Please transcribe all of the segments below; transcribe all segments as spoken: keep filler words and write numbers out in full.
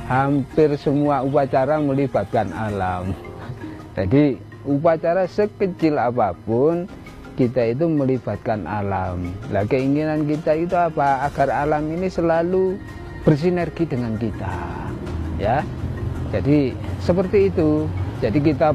hampir semua upacara melibatkan alam. Jadi upacara sekecil apapun kita itu melibatkan alam. Lah keinginan kita itu apa? Agar alam ini selalu bersinergi dengan kita. Ya. Jadi seperti itu. Jadi kita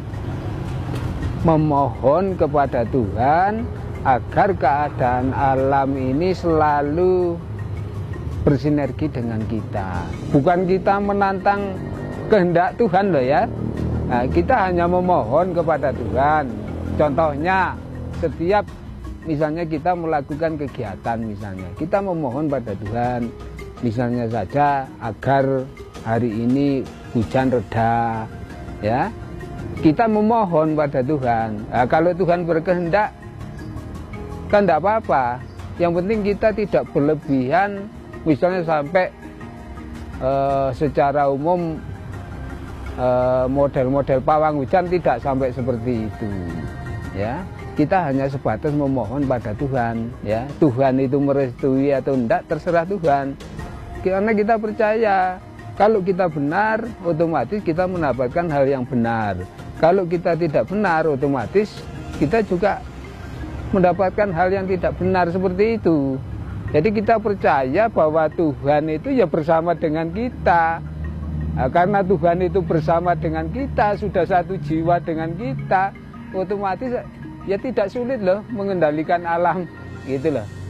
memohon kepada Tuhan agar keadaan alam ini selalu bersinergi dengan kita. Bukan kita menantang kehendak Tuhan loh ya. Nah, kita hanya memohon kepada Tuhan. Contohnya setiap misalnya kita melakukan kegiatan misalnya, kita memohon pada Tuhan misalnya saja agar hari ini hujan reda ya. Kita memohon pada Tuhan. Nah, kalau Tuhan berkehendak kan tidak apa-apa. Yang penting kita tidak berlebihan, misalnya sampai uh, secara umum model-model uh, pawang hujan tidak sampai seperti itu. Ya, kita hanya sebatas memohon pada Tuhan. Ya, Tuhan itu merestui atau tidak terserah Tuhan. Karena kita percaya kalau kita benar, otomatis kita mendapatkan hal yang benar. Kalau kita tidak benar, otomatis kita juga mendapatkan hal yang tidak benar seperti itu. Jadi kita percaya bahwa Tuhan itu ya bersama dengan kita. Nah, karena Tuhan itu bersama dengan kita, sudah satu jiwa dengan kita, otomatis ya tidak sulit loh mengendalikan alam gitu loh.